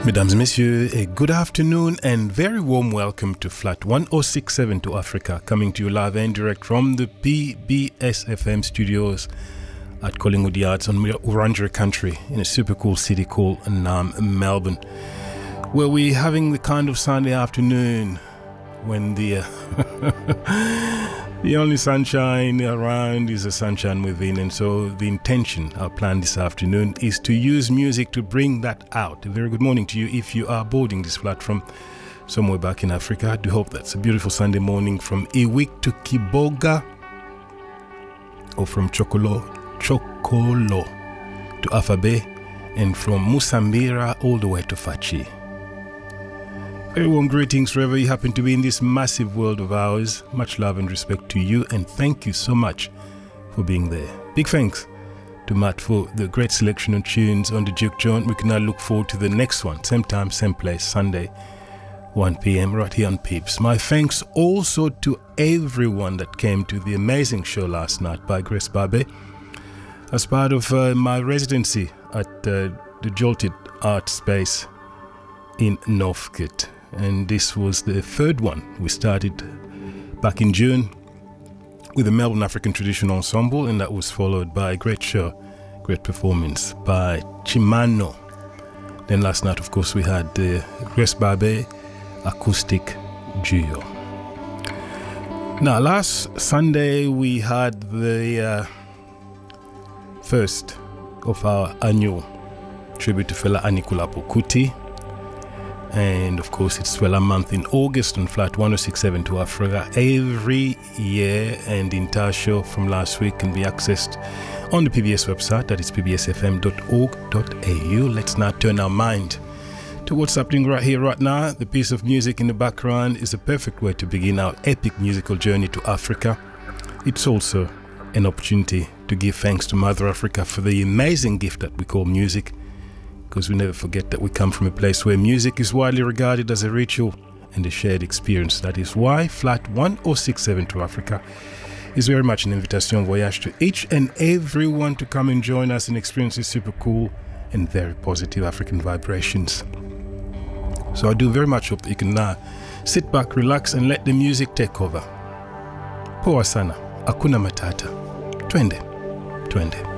Mesdames et messieurs, a good afternoon and very warm welcome to Flat 1067 to Africa, coming to you live and direct from the PBS FM studios at Collingwood Yards on Wurundjeri country in a super cool city called Melbourne, where we're having the kind of Sunday afternoon when the the only sunshine around is the sunshine within, and so the intention, our plan this afternoon, is to use music to bring that out. A very good morning to you if you are boarding this flight from somewhere back in Africa. I do hope that's a beautiful Sunday morning from Iwik to Kiboga, or from Chokolo to Afabe, and from Musambira all the way to Fachi. Very warm greetings wherever you happen to be in this massive world of ours. Much love and respect to you, and thank you so much for being there. Big thanks to Matt for the great selection of tunes on the Juke Joint. We can now look forward to the next one, same time, same place, Sunday, 1 p.m. right here on Peeps. My thanks also to everyone that came to the amazing show last night by Grace Babe as part of my residency at the Jolted Art Space in Northcote. And this was the third one. We started back in June with the Melbourne African Traditional Ensemble, and that was followed by a great show, great performance by Chimano. Then last night, of course, we had the Grace Babe Acoustic Duo. Now, last Sunday, we had the first of our annual tribute to Fela Anikulapo Kuti. And of course, it's Fela month in August on Flat 1067 to Africa every year, and the entire show from last week can be accessed on the PBS website, that is pbsfm.org.au. Let's now turn our mind to what's happening right here, right now. The piece of music in the background is a perfect way to begin our epic musical journey to Africa. It's also an opportunity to give thanks to Mother Africa for the amazing gift that we call music, because we never forget that we come from a place where music is widely regarded as a ritual and a shared experience. That is why Flat 1067 to Africa is very much an invitation voyage to each and everyone to come and join us and experience these super cool and very positive African vibrations. So I do very much hope that you can now sit back, relax, and let the music take over. Poa sana, hakuna matata. Twende.